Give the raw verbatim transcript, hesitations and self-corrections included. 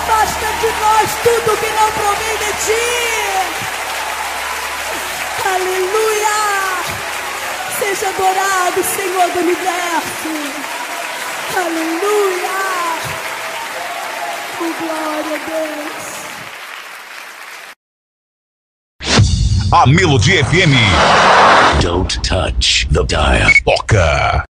afasta de nós tudo que não provém de ti. Aleluia. Seja adorado, Senhor do universo. Aleluia. Oh, glória a Deus. A Melodia F M. Don't touch the dial. Toca.